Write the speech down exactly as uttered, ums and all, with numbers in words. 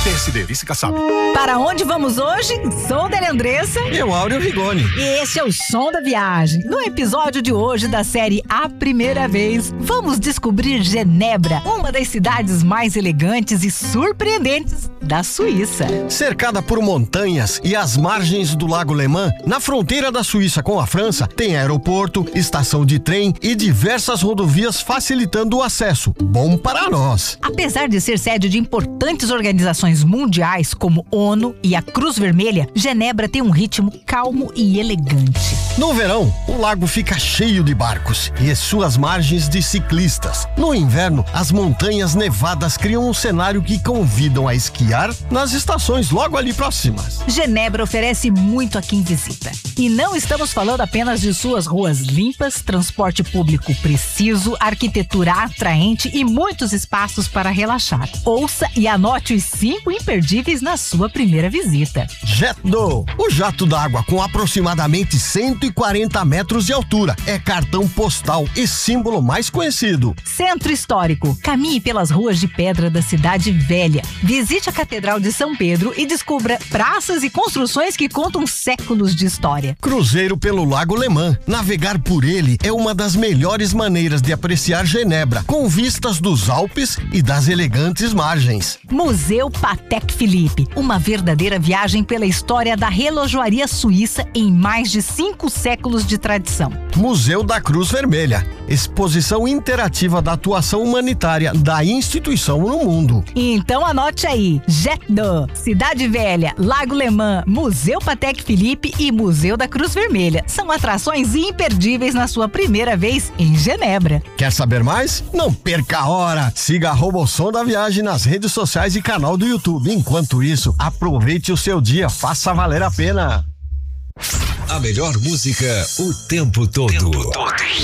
Pense delícia, sabe? Para onde vamos hoje? Sou Dele Andressa. E eu, Áureo Rigoni. E esse é o Som da Viagem. No episódio de hoje da série A Primeira Vez, vamos descobrir Genebra, uma das cidades mais elegantes e surpreendentes da Suíça. Cercada por montanhas e às margens do Lago Le Mans, na fronteira da Suíça com a França, tem aeroporto, estação de trem e diversas rodovias facilitando o acesso. Bom para nós. Apesar de ser sede de importantes organizações mundiais como ONU e a Cruz Vermelha, Genebra tem um ritmo calmo e elegante. No verão, o lago fica cheio de barcos e suas margens de ciclistas. No inverno, as montanhas nevadas criam um cenário que convidam a esquiar nas estações logo ali próximas. Genebra oferece muito a quem visita. E não estamos falando apenas de suas ruas limpas, transporte público preciso, arquitetura atraente e muitos espaços para relaxar. Ouça e anote os cinco imperdíveis na sua primeira visita. Jet d'eau, o jato d'água com aproximadamente cento e quarenta metros de altura, é cartão postal e símbolo mais conhecido. Centro Histórico. Caminhe pelas ruas de pedra da Cidade Velha. Visite a Catedral de São Pedro e descubra praças e construções que contam séculos de história. Cruzeiro pelo Lago Le Mans. Navegar por ele é uma das melhores maneiras de apreciar Genebra, com vistas dos Alpes e das elegantes margens. Museu Patek Philippe. Uma verdadeira viagem pela história da relojoaria suíça em mais de cinco séculos de tradição. Museu da Cruz Vermelha. Exposição interativa da atuação humanitária da instituição no mundo. Então anote aí: Jet d'eau, Cidade Velha, Lago Le Mans, Museu Patek Philippe e Museu da Cruz Vermelha. São atrações imperdíveis na sua primeira vez em Genebra. Quer saber mais? Não perca a hora! Siga arroba o Som da Viagem nas redes sociais e canal do YouTube. Enquanto isso, aproveite o seu dia, faça valer a pena. A melhor música o tempo todo. Tempo todo.